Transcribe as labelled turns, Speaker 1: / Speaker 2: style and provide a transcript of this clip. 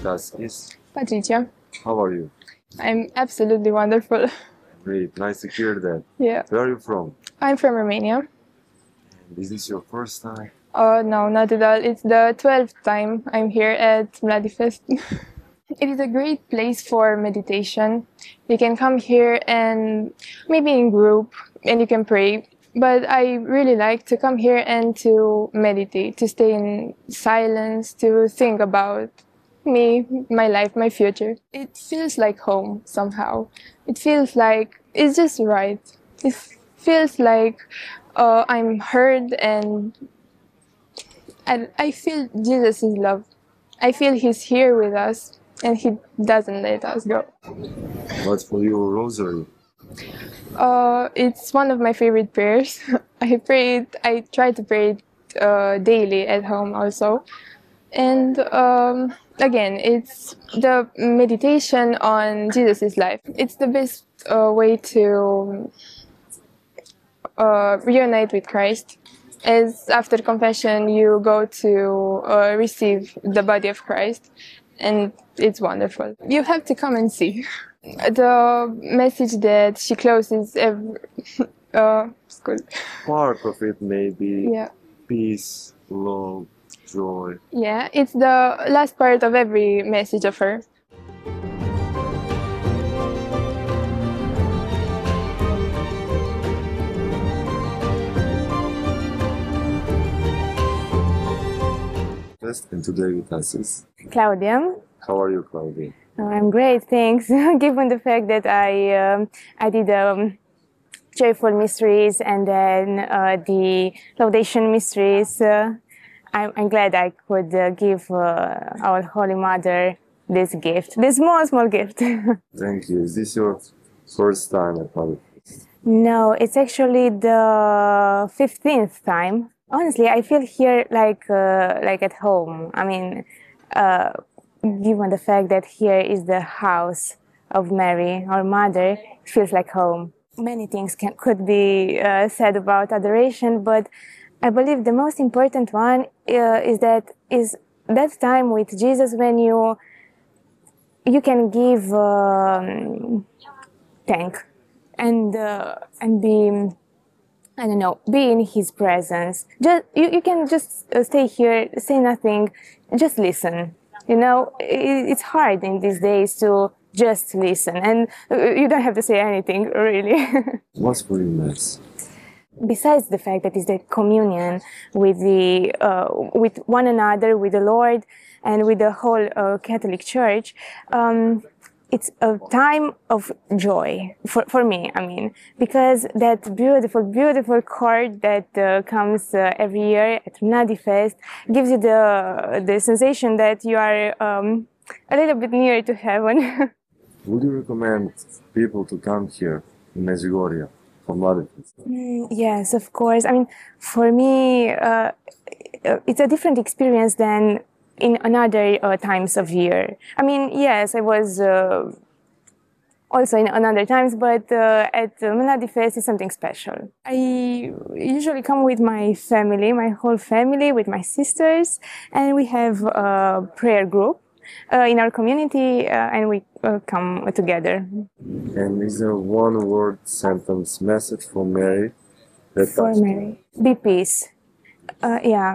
Speaker 1: us is
Speaker 2: Patricia,
Speaker 1: how are you?
Speaker 2: I'm absolutely wonderful.
Speaker 1: Great, nice to hear that.
Speaker 2: Yeah,
Speaker 1: Where are you from?
Speaker 2: I'm from Romania.
Speaker 1: Is this your first time?
Speaker 2: Oh, no, not at all. It's the 12th time I'm here at Mladifest. It is a great place for meditation. You can come here and maybe in group and you can pray. But I really like to come here and to meditate, to stay in silence, to think about me, my life, my future. It feels like home somehow. It feels like it's just right. It feels like I'm heard and I feel Jesus' love. I feel He's here with us and He doesn't let us go.
Speaker 1: What's for you, rosary?
Speaker 2: It's one of my favorite prayers. I try to pray it daily at home also. And again, it's the meditation on Jesus' life. It's the best way to reunite with Christ. As after confession, you go to receive the body of Christ, and it's wonderful. You have to come and see. The message that she closes every. It's good.
Speaker 1: Part of it may be
Speaker 2: Yeah.
Speaker 1: peace, love, joy.
Speaker 2: Yeah, it's the last part of every message of her.
Speaker 1: And today with us is.
Speaker 3: Claudia.
Speaker 1: How are you, Claudia?
Speaker 3: I'm great, thanks. Given the fact that I did joyful mysteries and then the laudation mysteries, I'm glad I could give our Holy Mother this gift, this small gift.
Speaker 1: Thank you. Is this your first time at Mladifest?
Speaker 3: No, it's actually the 15th time. Honestly, I feel here like at home. I mean, given the fact that here is the house of Mary, our Mother, it feels like home. Many things could be said about adoration, but I believe the most important one is that time with Jesus when you can give thank and be, I don't know, be in His presence. Just you can just stay here, say nothing, just listen. You know, it's hard in these days to just listen, and you don't have to say anything, really.
Speaker 1: What's for you, Mass?
Speaker 3: Besides the fact that it's the communion with with one another, with the Lord, and with the whole Catholic Church, it's a time of joy for me. I mean, because that beautiful chord that comes every year at Mladifest gives you the sensation that you are a little bit near to heaven.
Speaker 1: Would you recommend people to come here in Medjugorje for Mladifest?
Speaker 3: Yes, of course. I mean, for me, it's a different experience than in another times of year. I mean, yes, I was also in another times, but at Mladifest is something special. I usually come with my family, my whole family, with my sisters, and we have a prayer group in our community, and we come together.
Speaker 1: And is there one word sentence message for Mary?
Speaker 3: For Mary, be peace. Yeah.